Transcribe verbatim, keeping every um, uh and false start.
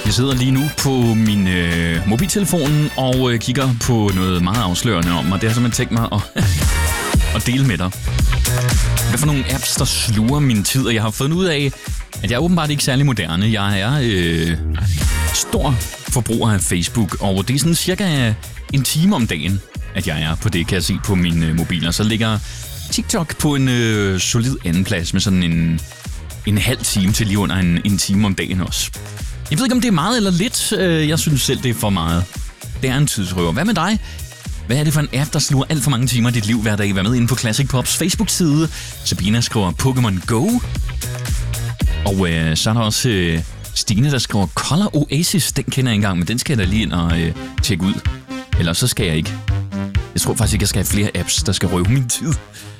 Jeg sidder lige nu på min øh, mobiltelefon og øh, kigger på noget meget afslørende om, og det har simpelthen tænkt mig at, at dele med dig. Hvad for nogle apps, der sluger min tid, og jeg har fundet ud af, at jeg er åbenbart ikke særlig moderne. Jeg er øh, stor forbruger af Facebook, og det er sådan cirka en time om dagen, at jeg er på det, kan jeg se på min øh, mobil. Og så ligger TikTok på en øh, solid anden plads med sådan en, en halv time til lige under en, en time om dagen også. Jeg ved ikke, om det er meget eller lidt. Jeg synes selv, det er for meget. Det er en tidsrøver. Hvad med dig? Hvad er det for en app, der sluger alt for mange timer i dit liv hver dag? Vær med inde på Classic Pops Facebook-side. Sabina skriver Pokémon Go. Og øh, så er der også øh, Stine, der skriver Color Oasis. Den kender jeg engang, men den skal jeg da lige ind og øh, tjekke ud. Ellers så skal jeg ikke. Jeg tror faktisk ikke, jeg skal have flere apps, der skal røve min tid.